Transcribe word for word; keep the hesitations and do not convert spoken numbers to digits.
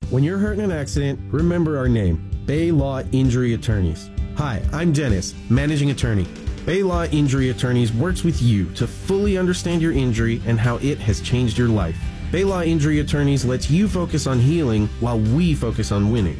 When you're hurt in an accident, remember our name, Bay Law Injury Attorneys. Hi, I'm Dennis, Managing Attorney. Bay Law Injury Attorneys works with you to fully understand your injury and how it has changed your life. Bay Law Injury Attorneys lets you focus on healing while we focus on winning.